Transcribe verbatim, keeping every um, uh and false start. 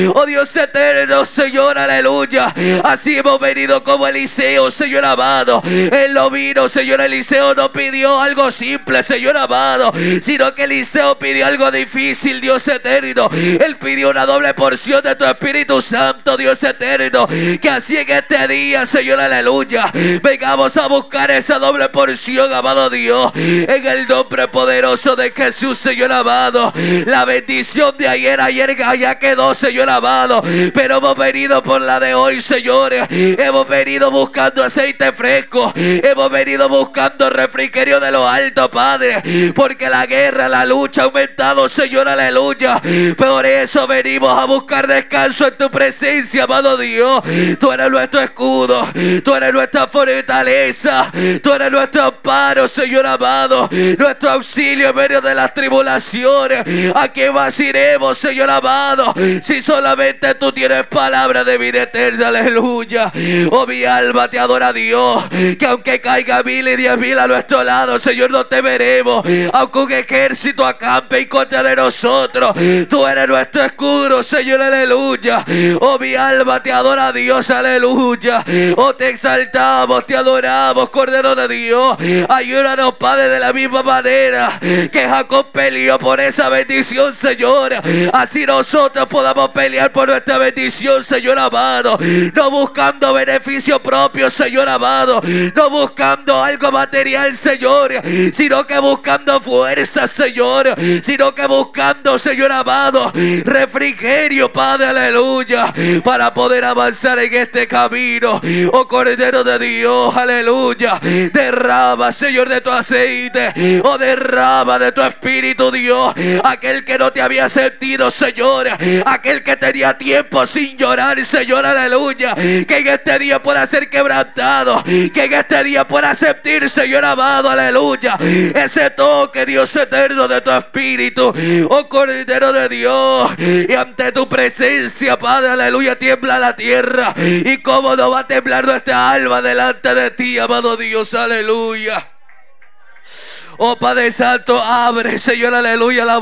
Oh Dios eterno, Señor, aleluya. Así hemos venido como Eliseo, Señor amado. Él no vino, Señor, Eliseo no pidió algo simple, Señor amado, sino que Eliseo pidió algo difícil, Dios eterno. Él pidió una doble porción de tu Espíritu Santo, Dios eterno. Que así en este día, Señor, aleluya, vengamos a buscar esa doble porción, amado Dios, en el nombre poderoso de Jesús, Señor amado. La bendición de ayer, ayer ya quedó, Señor amado, pero hemos venido por la de hoy, señores. Hemos venido buscando aceite fresco, hemos venido buscando refrigerio de lo alto, Padre, porque la guerra, la lucha ha aumentado, Señor, aleluya. Por eso venimos a buscar descanso en tu presencia, amado Dios. Tú eres nuestro escudo, tú eres nuestra fortaleza, tú eres nuestro amparo, Señor amado, nuestro auxilio en medio de las tribulaciones. ¿A quién más iremos, Señor amado, si solamente tú tienes palabra de vida eterna? Aleluya. Oh, mi alma te adora a Dios, que aunque caiga mil y diez mil a nuestro lado, Señor, no temeremos. Aunque un ejército acampe en contra de nosotros, tú eres nuestro escudo, Señor, aleluya. Oh, mi alma te adora a Dios, aleluya. Oh, te exaltamos, te adoramos, Cordero de Dios. Ayúdanos, Padre, de la misma manera que Jacob peleó por esa bendición, Señor. Así nosotros podamos pelear por nuestra bendición, Señor amado, no buscando beneficio propio, Señor amado, no buscando algo material, Señor, sino que buscando fuerza, Señor, sino que buscando, Señor amado, refrigerio, Padre, aleluya, para poder avanzar en este camino. Oh, Cordero de Dios, aleluya, derrama, Señor, de tu aceite, oh, derrama de tu Espíritu, Dios, aquel que no te había sentido, Señor, aquel que tenía tiempo sin llorar, Señor, aleluya, que en este día pueda ser quebrantado, que en este día pueda sentir, Señor amado, aleluya, ese toque, Dios eterno, de tu Espíritu, oh, Cordero de Dios. Y ante tu presencia, Padre, aleluya, tiembla la tierra. Y cómo no va a temblar nuestra alma delante de ti, amado Dios, aleluya. Oh, Padre Santo, abre, Señor, aleluya, la